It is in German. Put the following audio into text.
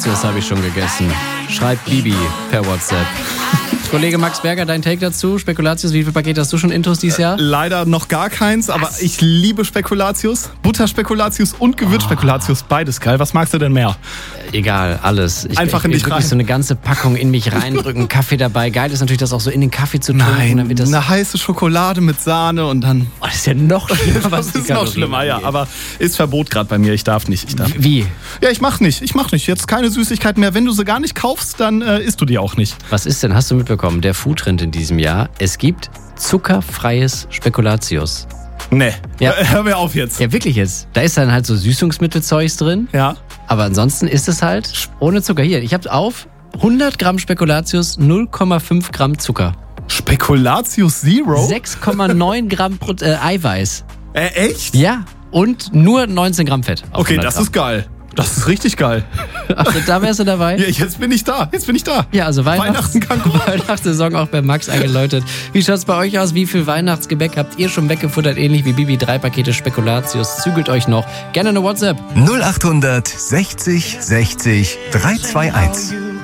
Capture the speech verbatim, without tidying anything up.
Das habe ich schon gegessen. Schreibt Bibi per WhatsApp. Kollege Max Berger, dein Take dazu? Spekulatius, wie viele Pakete hast du schon intus dieses Jahr? Äh, leider noch gar keins, aber Was? ich liebe Spekulatius. Butterspekulatius und Gewürzspekulatius, beides geil. Was magst du denn mehr? Egal, alles. Ich, Einfach ich, in ich dich wirklich rein. so eine ganze Packung in mich reindrücken, Kaffee dabei. Geil ist natürlich, das auch so in den Kaffee zu trinken. Nein, und dann wird das eine heiße Schokolade mit Sahne und dann... Oh, das ist ja noch schlimmer. Das Was die ist noch Kalorien schlimmer, ja. angeht. Aber ist Verbot gerade bei mir. Ich darf nicht. Ich darf. Wie? Ja, ich mach nicht. Ich mach nicht. Jetzt keine Süßigkeiten mehr. Wenn du sie gar nicht kaufst, dann äh, isst du die auch nicht. Was ist denn, hast du mitbekommen, der Foodtrend in diesem Jahr? Es gibt zuckerfreies Spekulatius. Nee. Ja. Hör, hör mir auf jetzt. Ja, wirklich jetzt. Da ist dann halt so Süßungsmittelzeugs drin. Ja. Aber ansonsten ist es halt ohne Zucker. Hier, ich habe auf hundert Gramm Spekulatius, null Komma fünf Gramm Zucker. Spekulatius Zero? sechs Komma neun Gramm Pro- äh, Eiweiß. Äh, echt? Ja, und nur neunzehn Gramm Fett. auf Okay, hundert das Gramm. ist geil. Das ist richtig geil. Also, da wärst du dabei? Ja, jetzt bin ich da. Jetzt bin ich da. Ja, also Weihnachts- Weihnachten kann kommen. Weihnachtssaison auch bei Max eingeläutet. Wie schaut's bei euch aus? Wie viel Weihnachtsgebäck habt ihr schon weggefuttert? Ähnlich wie Bibi, drei Pakete Spekulatius. Zügelt euch noch. Gerne eine WhatsApp. null acht sechzig sechzig drei zwei eins.